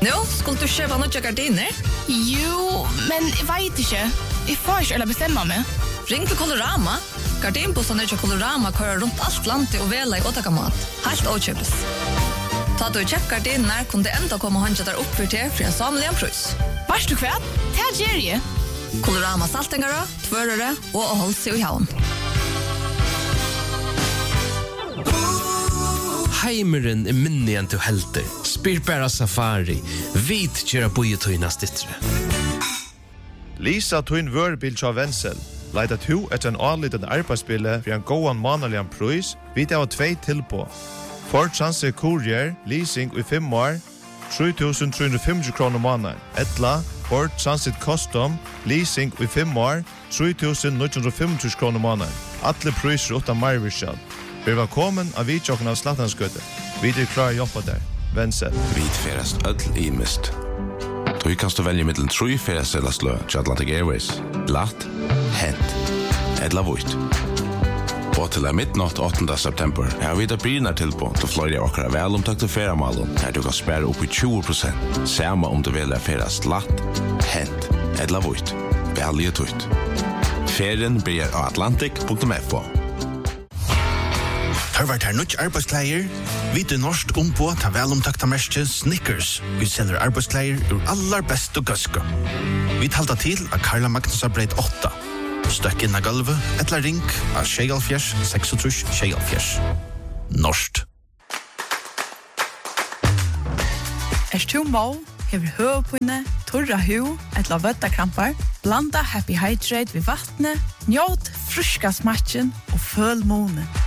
Nu, skulle du köpa några gardiner? Jo, men jag vet inte. Jag får inte bestämma mig. Ring till Colorama. Gardinbussarna till Colorama kör runt allt landet och väla i åtakamat. Helt åtköpes. Ta du köp gardiner kunde ändå komma och handla där upp för till för en samligen pris. Vars du kväll? Det här ger Colorama saltengara, tvörare och håll sig i havn. Heimeren minnigen til helter. Spyr bara safari. Vit kjøra bojetøyna stittre. Lisa Twin Vørbil av Wenzel. Leida to etter en anliten arbeidsspille for en gåan månedlig pris. Vi har 2 tilpå. Ford Transit Courier, leasing i 5 år, 3.350 kroner måneden. Etla, Ford Transit Custom, leasing i 5 år, 3.950 kroner måneden. Alle priser utan marvirskjall. Vi var velkommen av vidtjokken av Slattanskøtte. Vi klar jobba der. Wenzel. Vi ferast öll i mist. Du kan stå välja mittlen 3 ferdagsselslø til Atlantic Airways. Latt, hent, edla vuit. Og til midnatt 8. september har vi det brynar tilbå til flere av okra velomtakte feriemalen her du kan spære opp i 20%. Samme om du vil ferast latt, hent, edla vuit. Velge tutt. Ferien blir av atlantic.fo. Har vært her nødt arbeidskleier? Vi til norsk på ta velomtakta merke Snickers. Vi selger arbeidskleier ur allar best og gøske. Vi talta til av Karla Magnus Breit 8. Støkk inn av gulvet, etla ring av 26 Norskt. Tu må, hever høvpinne, torra hu, etla vøttakrampar, blanda Happy Hydrate ved vattnet, njåt fruska smatchen og føl månen.